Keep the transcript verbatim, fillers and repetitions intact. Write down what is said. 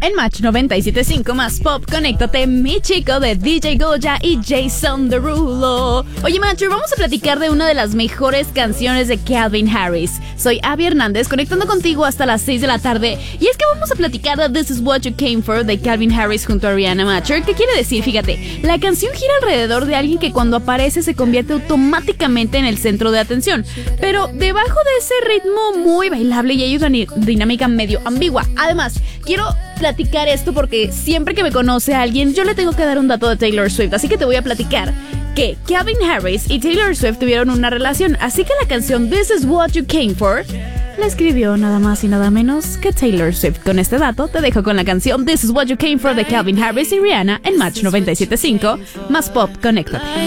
En Match noventa y siete punto cinco más pop, conéctate, mi chico, de D J Goya y Jason Derulo. Oye, Macho, vamos a platicar de una de las mejores canciones de Calvin Harris. Soy Abby Hernández, conectando contigo hasta las seis de la tarde. Y es que vamos a platicar de This Is What You Came For de Calvin Harris junto a Rihanna. Macho, ¿qué quiere decir? Fíjate, la canción gira alrededor de alguien que cuando aparece se convierte automáticamente en el centro de atención. Pero debajo de ese ritmo muy bailable y hay una dinámica medio ambigua. Además, quiero platicar esto porque siempre que me conoce a alguien yo le tengo que dar un dato de Taylor Swift, así que te voy a platicar que Calvin Harris y Taylor Swift tuvieron una relación, así que la canción This Is What You Came For la escribió nada más y nada menos que Taylor Swift. Con este dato te dejo con la canción This Is What You Came For de Calvin Harris y Rihanna en Match noventa y siete punto cinco más pop, conéctate.